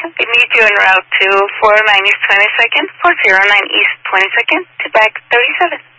We need you en route to 409 East 22nd, 409 East 22nd, to back 37.